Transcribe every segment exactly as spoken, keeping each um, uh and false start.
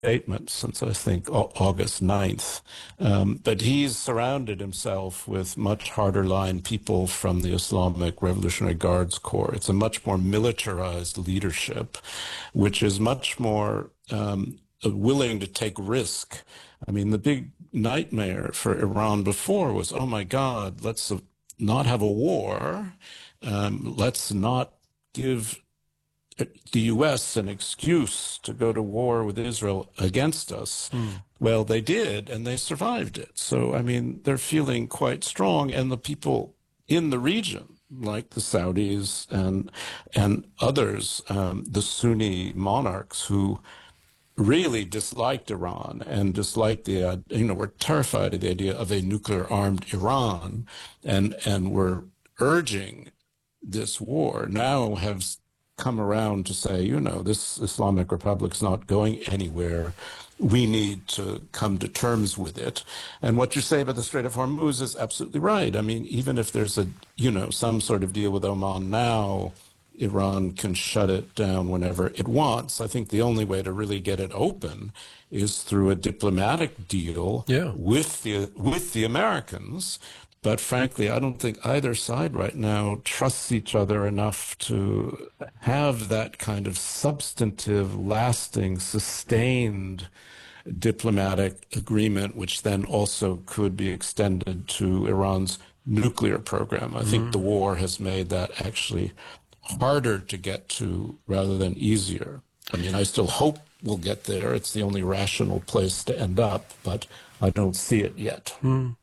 statement since, I think, August ninth. Um, but he's surrounded himself with much harder line people from the Islamic Revolutionary Guards Corps. It's a much more militarized leadership, which is much more um, willing to take risk. I mean, the big nightmare for Iran before was, oh my God, let's not have a war. Um, let's not give the U S an excuse to go to war with Israel against us. Mm. Well, they did, and they survived it. So, I mean, they're feeling quite strong, and the people in the region, like the Saudis and and others, um, the Sunni monarchs who really disliked Iran and disliked the, uh, you know, were terrified of the idea of a nuclear-armed Iran, and and were urging this war, now have come around to say, you know, this Islamic Republic's not going anywhere. We need to come to terms with it. And what you say about the Strait of Hormuz is absolutely right. I mean, even if there's a, you know, some sort of deal with Oman now, Iran can shut it down whenever it wants. I think the only way to really get it open is through a diplomatic deal yeah. with the with the Americans. But frankly, I don't think either side right now trusts each other enough to have that kind of substantive, lasting, sustained diplomatic agreement, which then also could be extended to Iran's nuclear program. I mm-hmm. think the war has made that actually harder to get to rather than easier. I mean, I still hope we'll get there. It's the only rational place to end up, but I don't see it yet. Mm.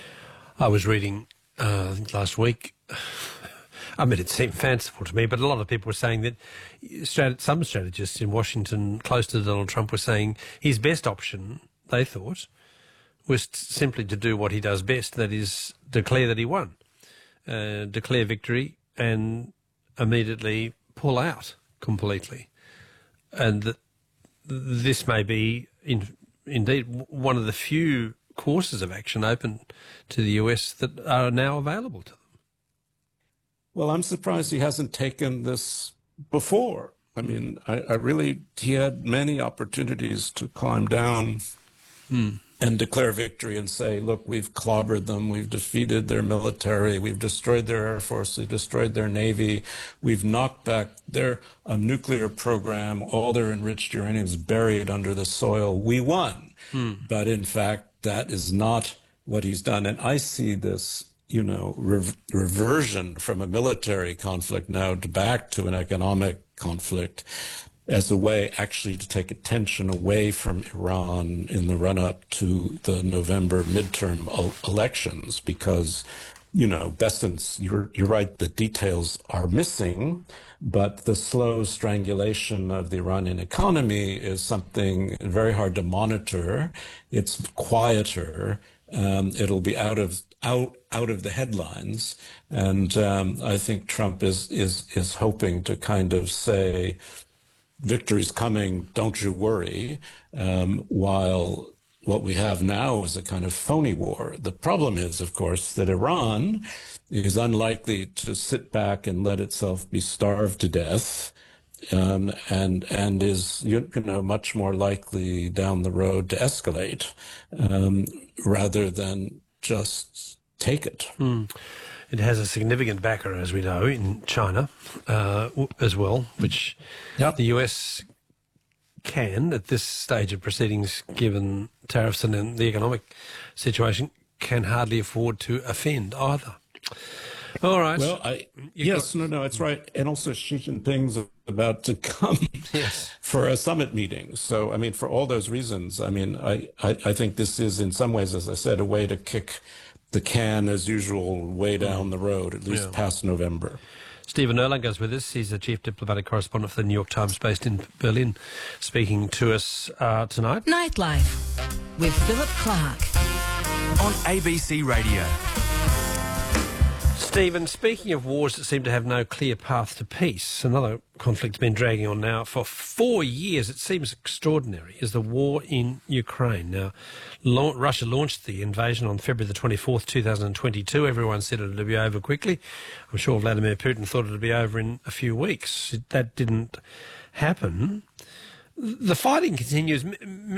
I was reading, uh, I think last week, I mean, it seemed fanciful to me, but a lot of people were saying that strat- some strategists in Washington close to Donald Trump were saying his best option, they thought, was t- simply to do what he does best, that is declare that he won, uh, declare victory and immediately pull out completely. And that this may be, in, indeed, one of the few courses of action open to the U S that are now available to them. Well, I'm surprised he hasn't taken this before. I mean, I, I really, he had many opportunities to climb down mm. and declare victory and say, look, we've clobbered them, we've defeated their military, we've destroyed their air force, we've destroyed their navy, we've knocked back their a nuclear program, all their enriched uranium is buried under the soil. We won. Mm. But in fact, that is not what he's done. And I see this, you know, re- reversion from a military conflict now to back to an economic conflict as a way actually to take attention away from Iran in the run-up to the November midterm o- elections, because, you know, Bestens, you're, you're right, the details are missing, but the slow strangulation of the Iranian economy is something very hard to monitor. It's quieter. Um, it'll be out of out out of the headlines, and um, I think Trump is is is hoping to kind of say, "Victory's coming, don't you worry," um, while what we have now is a kind of phony war. The problem is, of course, that Iran is unlikely to sit back and let itself be starved to death, um, and and is you know much more likely down the road to escalate um, rather than just take it. Mm. It has a significant backer, as we know, in China uh, as well, which yep. the U S can, at this stage of proceedings, given tariffs and the economic situation, can hardly afford to offend either. All right. Well, I, yes, got... no, no, it's right. And also Xi Jinping's about to come yes. for a summit meeting. So, I mean, for all those reasons, I mean, I, I, I think this is in some ways, as I said, a way to kick the can, as usual, way down the road, at least yeah. past November. Stephen Erlanger is with us. He's the Chief Diplomatic Correspondent for the New York Times based in Berlin, speaking to us uh, tonight. Nightlife with Philip Clark on A B C Radio. Stephen, speaking of wars that seem to have no clear path to peace, another conflict's been dragging on now for four years. It seems extraordinary, is the war in Ukraine. Now, la- Russia launched the invasion on February the twenty-fourth, two thousand twenty-two. Everyone said it would be over quickly. I'm sure Vladimir Putin thought it would be over in a few weeks. That didn't happen. The fighting continues.